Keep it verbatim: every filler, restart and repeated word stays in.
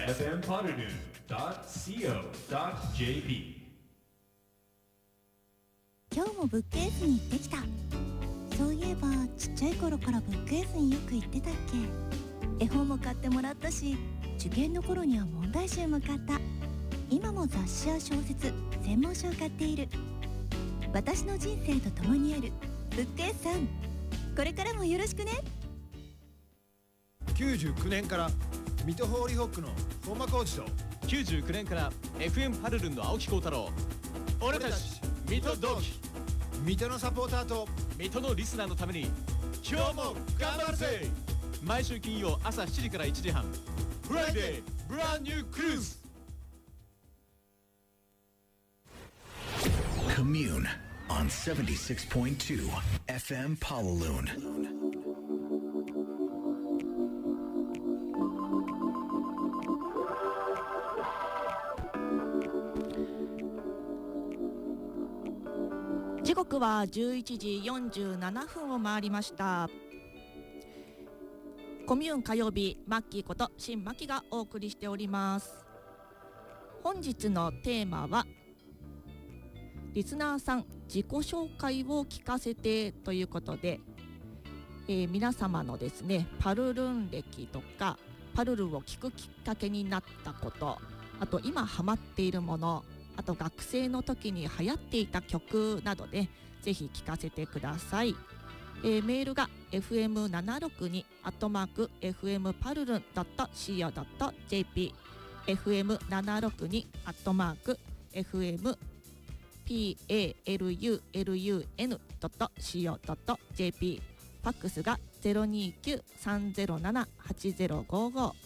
エフエム パルルン ドット シーオー ドット ジェーピー。 今日もブックエースに行ってきた。そういえばちっちゃい頃からブックエースによく行ってたっけ。絵本も買ってもらったし、受験の頃には問題集も買った。今も雑誌や小説、専門書を買っている。私の人生と共にあるブックエースさん、これからもよろしくね。 きゅうじゅうきゅうねんから水戸ホーリーホックの本間コーチときゅうじゅうきゅうねんから エフエム パルルンの青木幸太郎、俺たち水戸同期、 水戸のサポーターと水戸のリスナーのために今日も頑張るぜ。毎週金曜朝しちじからいちじはん、フライデーブランニュークルーズ。 Commune on seventy-six point two エフエム Pallaloon。 時刻はじゅういちじよんじゅうななふんを回りました。コミューン火曜日、マッキーこと新マッキーがお送りしております。本日のテーマはリスナーさん自己紹介を聞かせてということで、えー、皆様のですねパルルン歴とかパルルンを聞くきっかけになったこと、あと今ハマっているもの、あと学生の時に流行っていた曲などでぜひ聞かせてください。えー、メールが エフエムななろくに アットマーク エフエム パルルン ドット シーオー ドット ジェーピー エフエムななろくに アットマーク エフエム パルルン ドット シーオー ドット ジェーピー、 ファックスが ゼロにきゅう さんゼロなな はちゼロごご、